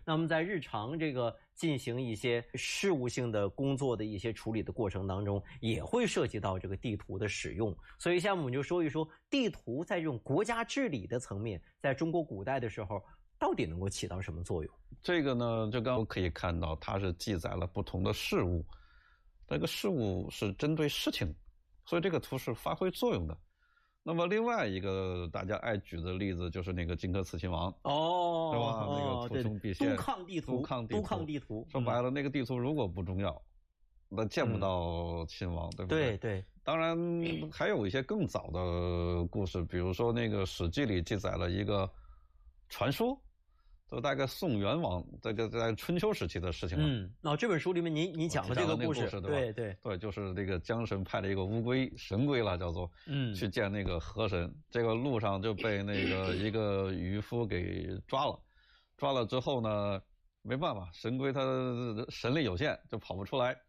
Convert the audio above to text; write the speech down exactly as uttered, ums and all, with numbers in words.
那么在日常这个进行一些事务性的工作的一些处理的过程当中，也会涉及到这个地图的使用。所以下面我们就说一说地图在这种国家治理的层面，在中国古代的时候到底能够起到什么作用？ 这个呢，就刚刚可以看到，它是记载了不同的事物，这个事物是针对事情，所以这个图是发挥作用的。那么另外一个大家爱举的例子就是那个荆轲刺秦王， 哦， 对吧？那个图穷匕见， 督亢地图， 督亢地图， 督亢地图。 说白了，那个地图如果不重要，那见不到秦王，对不对？ 对对。 当然还有一些更早的故事，比如说那个《史记》里记载了一个传说。就大概宋元王这个在春秋时期的事情了。嗯， 哦，这本书里面你你讲了这个故事， 故事对吧？ 对对对，就是这个江神派了一个乌龟神龟了，叫做嗯，去见那个河神。这个路上就被那个一个渔夫给抓了，抓了之后呢，没办法，神龟它神力有限，就跑不出来。